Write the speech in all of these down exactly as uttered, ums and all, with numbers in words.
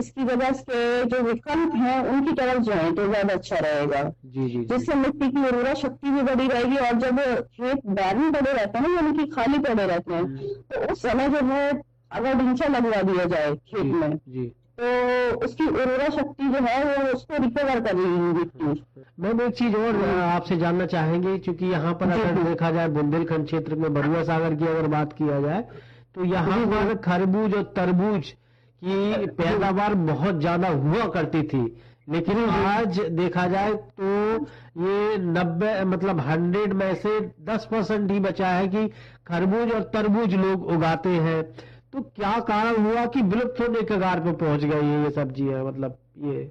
इसकी वजह से जो विकल्प हैं उनकी तरफ जाएं तो ज्यादा अच्छा रहेगा, जी जी जी जिससे मिट्टी की उर्वरा शक्ति भी बढ़ी रहेगी। और जब खेत बैरन पड़े रहते हैं ना, यानी कि खाली पड़े रहते हैं, हम्म, तो उस समय जो है अगर ढिंचा लगवा दिया जाए खेत जी में, जी। तो उसकी उर्वरा शक्ति जो है वो उसको रिकवर कर लेगी मिट्टी। मैम एक चीज और हम्म, आपसे जानना चाहेंगे, क्योंकि यहाँ पर जी अगर जी देखा जाए बुंदेलखंड क्षेत्र में बरुआ सागर की अगर बात किया जाए, तो यहाँ जी जी पर खरबूज और तरबूज की जी पैदावार बहुत ज्यादा हुआ करती थी। लेकिन जी जी आज देखा जाए तो ये नब्बे मतलब हंड्रेड में से दस परसेंट ही बचा है कि खरबूज और तरबूज लोग उगाते हैं। तो क्या कारण हुआ कि विलुप्त होने के कगार पे पहुंच गई है ये सब्जियां, मतलब ये।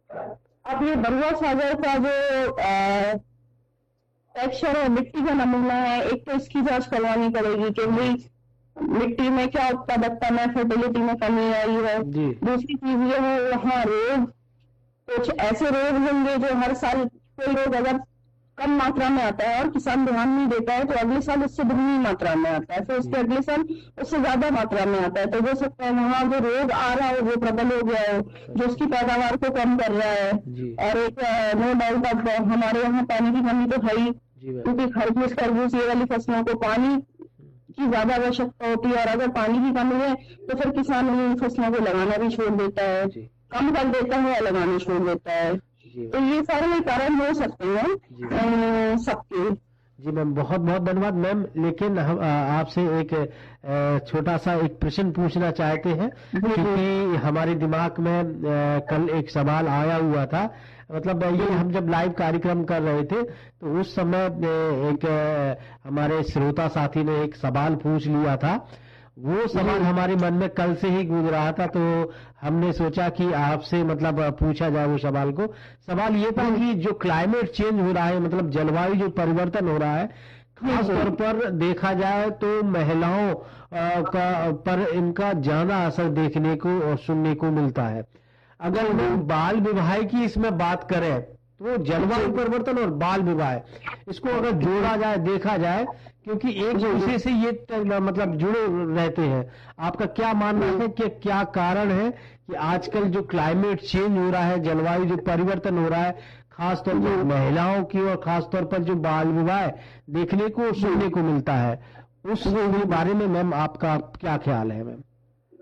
अब ये बरुआ सागर का जो टेक्सचर और मिट्टी का नमूना है, एक तो इसकी जांच करवानी पड़ेगी कि भाई मिट्टी में क्या उत्पादकता में, फर्टिलिटी में कमी आई है। जी दूसरी चीज ये है वहाँ रोग, कुछ ऐसे रोग होंगे जो हर साल, कोई रोग अगर कम मात्रा में आता है और किसान ध्यान नहीं देता है, तो अगले साल उससे दुगनी मात्रा में आता है, फिर उसके अगले साल उससे ज्यादा मात्रा में आता है। तो हो सकता है वहाँ जो रोग आ रहा हो वो प्रबल हो गया हो, जो उसकी पैदावार को कम कर रहा है। जी और एक नो डाउट अब हमारे यहाँ पानी की कमी तो है ही, जी मैम। क्योंकि खरबूज तरबूज ये वाली फसलों को पानी की ज्यादा आवश्यकता होती है, और अगर पानी की कमी है तो फिर किसान उन फसलों को लगाना भी छोड़ देता है, जी कम कर देता है या लगाना छोड़ देता है। जी तो ये सारे कारण हो सकते हैं जी अ, सबके। जी मैम, बहुत बहुत धन्यवाद मैम। लेकिन हम आ, आपसे एक आ, छोटा सा एक प्रश्न पूछना चाहते हैं, जी जी क्योंकि हमारे दिमाग में आ, कल एक सवाल आया हुआ था। मतलब ये हम जब लाइव कार्यक्रम कर रहे थे तो उस समय आ, एक आ, हमारे श्रोता साथी ने एक सवाल पूछ लिया था। वो सवाल हमारे मन में कल से ही गूंज रहा था, तो हमने सोचा कि आपसे मतलब पूछा जाए वो सवाल को। सवाल ये था कि जो क्लाइमेट चेंज हो रहा है, मतलब जलवायु जो परिवर्तन हो रहा है, खास तौर पर देखा जाए तो महिलाओं आ, का पर इनका ज्यादा असर देखने को और सुनने को मिलता है। अगर लोग बाल विवाह की इसमें बात करें तो जलवायु परिवर्तन और बाल विवाह इसको अगर जोड़ा जाए, देखा जाए, क्योंकि एक दूसरे से ये त- मतलब जुड़े रहते हैं। आपका क्या मानना है कि क्या कारण है कि आजकल जो क्लाइमेट चेंज हो रहा है, जलवायु जो परिवर्तन हो रहा है, खास तौर पर महिलाओं की और खास तौर पर जो बाल विवाह देखने को और सुनने को मिलता है, उस बारे में मैम आपका क्या ख्याल है मैम?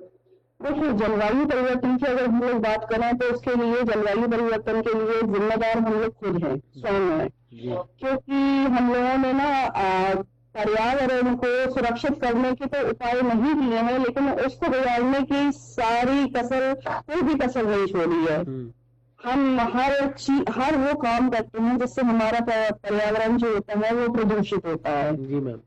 देखिए, जलवायु परिवर्तन की अगर हम लोग बात करें तो उसके लिए, जलवायु परिवर्तन के लिए जिम्मेदार हम लोग खुद हैं, स्वयं हैं। जी क्योंकि हम लोगों ने ना आ, पर्यावरण को सुरक्षित करने के तो उपाय नहीं किए हैं, लेकिन उसको बिगाड़ने की सारी कसर, कोई भी कसर नहीं छोड़ी है। हम्म, हम हर चीज, हर वो काम करते हैं जिससे हमारा प- पर्यावरण जो होता है वो प्रदूषित होता है। जी मैम।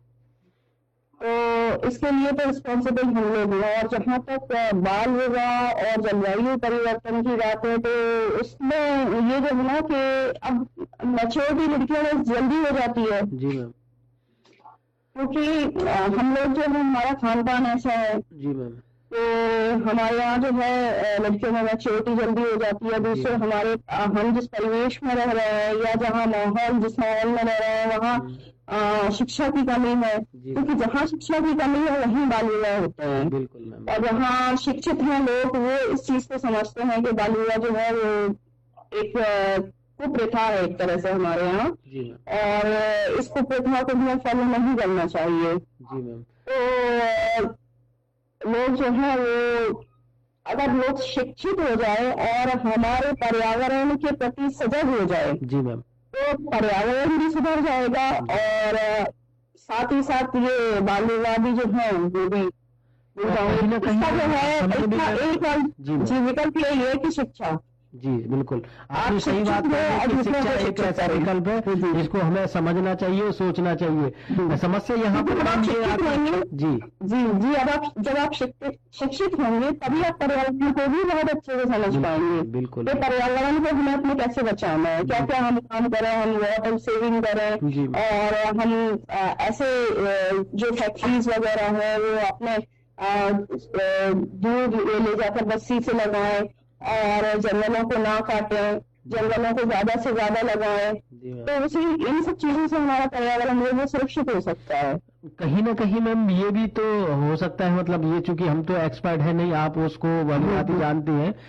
तो इसके लिए तो रिस्पॉन्सिबल हम लोग हैं। और जहाँ तक अ, बाल विवाह और जलवायु परिवर्तन की बात है, तो उसमें ये जो है ना कि अब मैच्योरिटी लड़कियों में जल्दी हो जाती है, जी मैम। क्योंकि अ, हम लोग जो है, हमारा खान पान ऐसा है, जी मैम। तो हमारे यहाँ जो है अ, लड़कियों में मैच्योरिटी जल्दी हो जाती है। दूसरे हमारे अ, हम जिस परिवेश में रह रहे हैं या जहाँ माहौल, जिस माहौल में रह रहे हैं वहाँ हम्म, अ, शिक्षा की कमी है, जी क्योंकि जहाँ शिक्षा की कमी है वहीं बाल विवाह होते हैं। बिल्कुल मैम। और जहाँ शिक्षित हैं लोग, वो इस चीज को समझते हैं कि बाल विवाह जो है वो एक अ, कुप्रथा है एक तरह से हमारे यहाँ, जी मैम। और अ, इस कुप्रथा को हमें फॉलो नहीं करना चाहिए। जी मैम। तो अ, लोग जो है वो, अगर लोग शिक्षित हो जाए और हमारे पर्यावरण के प्रति सजग हो जाए, जी मैम। तो पर्यावरण भी सुधर जाएगा, और अ, साथ ही साथ ये बाल विवाह भी जो है वो भी मिल और जाएंगे। कहीं ना कहीं इसका जो है, हमने भी इसका मैम- एक जी मैम। जी विकल्प यही है कि शिक्षा। जी बिल्कुल, आप आपने सही शिक्षित बात हो कही और कि दूसरों शिक्षा को एक शिक्षित ऐसा करें। विकल्प है जी जी जिसको हमें समझना चाहिए और सोचना चाहिए। समस्या यहाँ पर जब आप मैम ये शिक्षित आती होंगे, जी जी जी अब आप, जब आप शिक्षित शिक्षित होंगे तभी आप पर्यावरण को भी बहुत अच्छे से समझ पाएंगे बिल्कुल कि पर्यावरण को हमें अपने कैसे बचाना है, क्या क्या हम काम करें, हम वाटर सेविंग करें। जी और हम अ, ऐसे अ, जो फैक्ट्रीज वगैरह है वो अपने अ, अ, दूध ले जाकर बस्सी से लगाएं, और जंगलों को ना काटें, जंगलों को ज्यादा से ज्यादा लगाएं। जी मैम। तो उसी, इन सब चीजों से हमारा पर्यावरण जो है वो सुरक्षित हो सकता है। कहीं ना कहीं मैम ये भी तो हो सकता है, मतलब ये चूंकि हम तो एक्सपर्ट है नहीं, आप उसको भली भांति जानती हैं,